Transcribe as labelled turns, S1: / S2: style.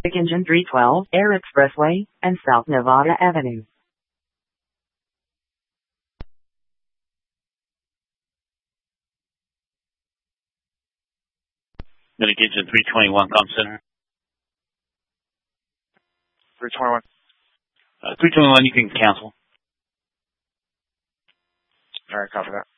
S1: Engine 312, Air Expressway, and South Nevada Avenue.
S2: Engine 321 comes in.
S3: 321.
S2: 321, you can cancel.
S3: All right, copy that.